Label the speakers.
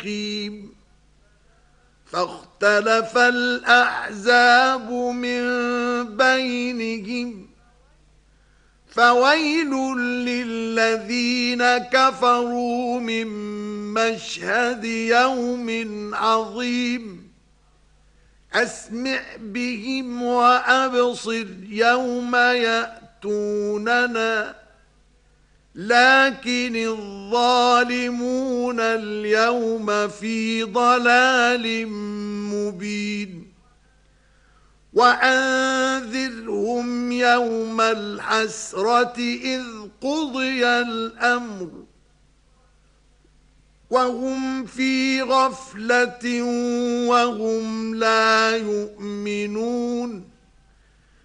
Speaker 1: الجحيم فاختلف الأحزاب من بينهم فويل للذين كفروا من مشهد يوم عظيم أسمع بهم وأبصر يوم يأتوننا لكن الظالمون اليوم في ضلال مبين وأنذرهم يوم الحسرة إذ قضي الأمر وهم في غفلة وهم لا يؤمنون